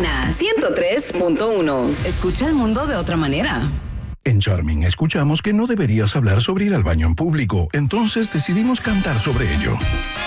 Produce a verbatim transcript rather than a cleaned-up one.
Cabina ciento tres punto uno. Escucha el mundo de otra manera. En Charming escuchamos que no deberías hablar sobre ir al baño en público, entonces decidimos cantar sobre ello.